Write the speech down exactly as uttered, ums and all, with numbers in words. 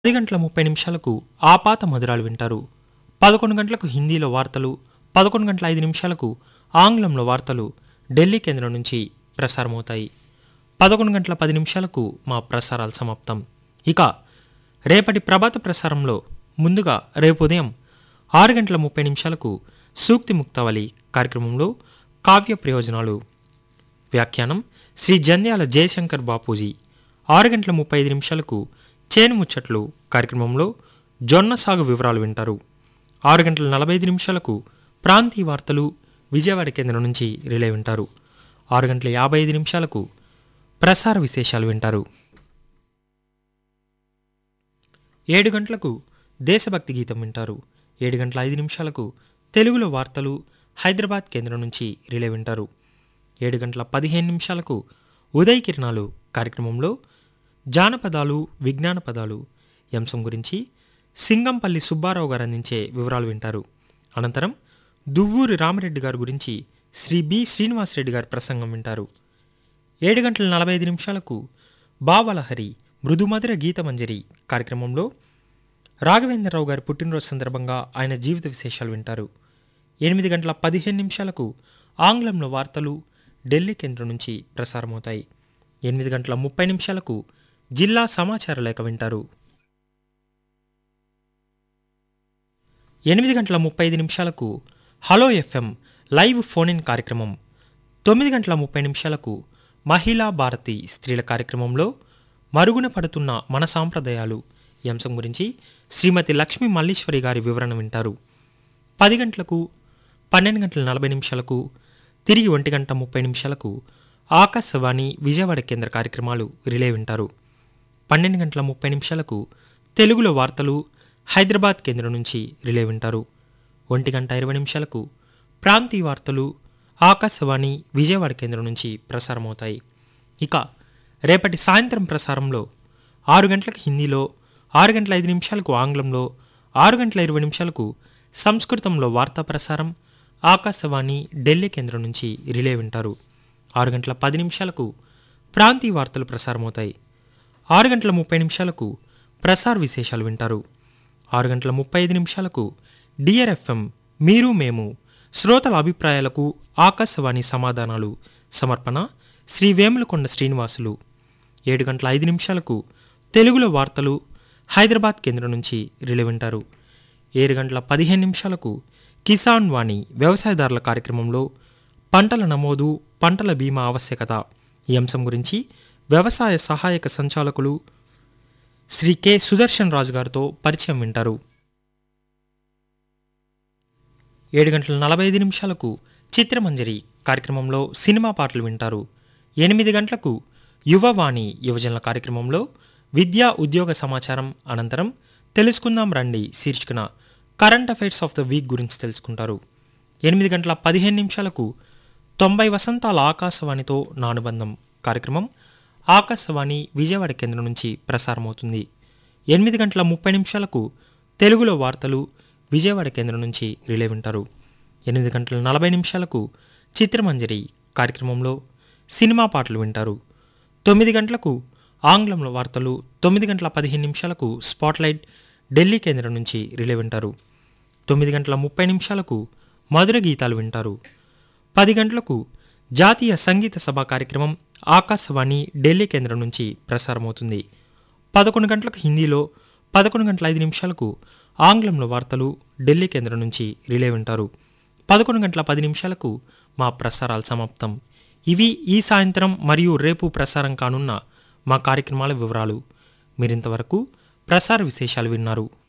పది గంటల ముప్పై నిమిషాలకు ఆపాత మధురాలు వింటారు. పదకొండు గంటలకు హిందీలో వార్తలు, పదకొండు గంటల ఐదు నిమిషాలకు ఆంగ్లంలో వార్తలు ఢిల్లీ కేంద్రం నుంచి ప్రసారమవుతాయి. పదకొండు గంటల పది నిమిషాలకు మా ప్రసారాలు సమాప్తం. ఇక రేపటి ప్రభాత ప్రసారంలో ముందుగా రేపు ఉదయం ఆరు గంటల ముప్పై నిమిషాలకు సూక్తి ముక్తావళి కార్యక్రమంలో కావ్య ప్రయోజనాలు, వ్యాఖ్యానం శ్రీ జంధ్యాల జయశంకర్ బాపూజీ. ఆరు గంటల ముప్పై ఐదు నిమిషాలకు చేను ముచ్చట్లు కార్యక్రమంలో జొన్న సాగు వివరాలు వింటారు. ఆరు గంటల నలభై ఐదు నిమిషాలకు ప్రాంతీయ వార్తలు విజయవాడ కేంద్రం నుంచి రిలే వింటారు. ఆరు గంటల యాభై ఐదు నిమిషాలకు ప్రసార విశేషాలు వింటారు. ఏడు గంటలకు దేశభక్తి గీతం వింటారు. ఏడు గంటల ఐదు నిమిషాలకు తెలుగులో వార్తలు హైదరాబాద్ కేంద్రం నుంచి రిలే వింటారు. ఏడు గంటల పదిహేను నిమిషాలకు ఉదయ కిరణాలు కార్యక్రమంలో జానపదాలు విజ్ఞాన పదాలు ఈ అంశం గురించి సింగంపల్లి సుబ్బారావు గారు అందించే వివరాలు వింటారు. అనంతరం దువ్వూరి రామరెడ్డి గారి గురించి శ్రీ బి శ్రీనివాసరెడ్డి గారి ప్రసంగం వింటారు. ఏడు గంటల నలభై ఐదు నిమిషాలకు బావలహరి మృదుమధుర గీతమంజరి కార్యక్రమంలో రాఘవేంద్రరావు గారి పుట్టినరోజు సందర్భంగా ఆయన జీవిత విశేషాలు వింటారు. ఎనిమిది గంటల పదిహేను నిమిషాలకు ఆంగ్లంలో వార్తలు ఢిల్లీ కేంద్రం నుంచి ప్రసారమవుతాయి. ఎనిమిది గంటల ముప్పై నిమిషాలకు జిల్లా సమాచార లేఖ వింటారు. ఎనిమిది గంటల ముప్పై ఐదు నిమిషాలకు hello FM live phone in కార్యక్రమం. తొమ్మిది గంటల ముప్పై నిమిషాలకు మహిళా భారతి స్త్రీల కార్యక్రమంలో మరుగున పడుతున్న మన సాంప్రదాయాలు ఈ అంశం గురించి శ్రీమతి లక్ష్మీ మల్లీశ్వరి గారి వివరణ వింటారు. పది గంటలకు పన్నెండు గంటల నలభై నిమిషాలకు తిరిగి ఒంటి గంట ముప్పై నిమిషాలకు ఆకాశవాణి విజయవాడ కేంద్ర కార్యక్రమాలు రిలే వింటారు. పన్నెండు గంటల ముప్పై నిమిషాలకు తెలుగులో వార్తలు హైదరాబాద్ కేంద్రం నుంచి రిలే వింటారు. ఒంటి గంట ఇరవై నిమిషాలకు ప్రాంతీయ వార్తలు ఆకాశవాణి విజయవాడ కేంద్రం నుంచి ప్రసారమవుతాయి. ఇక రేపటి సాయంత్రం ప్రసారంలో ఆరు గంటలకు హిందీలో, ఆరు గంటల ఐదు నిమిషాలకు ఆంగ్లంలో, ఆరు గంటల ఇరవై నిమిషాలకు సంస్కృతంలో వార్తా ప్రసారం ఆకాశవాణి ఢిల్లీ కేంద్రం నుంచి రిలే వింటారు. ఆరు గంటల పది నిమిషాలకు ప్రాంతీయ వార్తలు ప్రసారమవుతాయి. ఆరు గంటల ముప్పై నిమిషాలకు ప్రసార విశేషాలు వింటారు. ఆరు గంటల ముప్పై ఐదు నిమిషాలకు డియర్ ఎఫ్ఎం మీరు మేము శ్రోతల అభిప్రాయాలకు ఆకాశవాణి సమాధానాలు సమర్పణ శ్రీ వేములకొండ శ్రీనివాసులు. ఏడు గంటల ఐదు నిమిషాలకు తెలుగులో వార్తలు హైదరాబాద్ కేంద్రం నుంచి రిలే వింటారు. ఏడు గంటల పదిహేను నిమిషాలకు కిసాన్ వాణి వ్యవసాయదారుల కార్యక్రమంలో పంటల నమోదు పంటల బీమా ఆవశ్యకత ఈ అంశం గురించి వ్యవసాయ సహాయక సంచాలకులు శ్రీ కె సుదర్శన్ రాజు గారితో పరిచయం వింటారు. ఏడు గంటల నలభై ఐదు నిమిషాలకు చిత్రమంజరి కార్యక్రమంలో సినిమా పాటలు వింటారు. ఎనిమిది గంటలకు యువవాణి యువజనుల కార్యక్రమంలో విద్యా ఉద్యోగ సమాచారం అనంతరం తెలుసుకుందాం రండి శీర్షికన current affairs of the week గురించి తెలుసుకుంటారు. ఎనిమిది గంటల పదిహేను నిమిషాలకు తొంభై వసంతాల ఆకాశవాణితో నా అనుబంధం కార్యక్రమం ఆకాశవాణి విజయవాడ కేంద్రం నుంచి ప్రసారమవుతుంది. ఎనిమిది గంటల ముప్పై నిమిషాలకు తెలుగులో వార్తలు విజయవాడ కేంద్రం నుంచి రిలే వింటారు. ఎనిమిది గంటల నలభై నిమిషాలకు చిత్రమంజరి కార్యక్రమంలో సినిమా పాటలు వింటారు. తొమ్మిది గంటలకు ఆంగ్లంలో వార్తలు, తొమ్మిది గంటల పదిహేను నిమిషాలకు స్పాట్లైట్ ఢిల్లీ కేంద్రం నుంచి రిలే వింటారు. తొమ్మిది గంటల ముప్పై నిమిషాలకు మధుర గీతాలు వింటారు. పది గంటలకు జాతీయ సంగీత సభ కార్యక్రమం ఆకాశవాణి ఢిల్లీ కేంద్రం నుంచి ప్రసారమవుతుంది. పదకొండు గంటలకు హిందీలో, పదకొండు గంటల ఐదు నిమిషాలకు ఆంగ్లంలో వార్తలు ఢిల్లీ కేంద్రం నుంచి రిలే వింటారు. పదకొండు గంటల పది నిమిషాలకు మా ప్రసారాలు సమాప్తం. ఇవి ఈ సాయంత్రం మరియు రేపు ప్రసారం కానున్న మా కార్యక్రమాల వివరాలు. మీరింతవరకు ప్రసార విశేషాలు విన్నారు.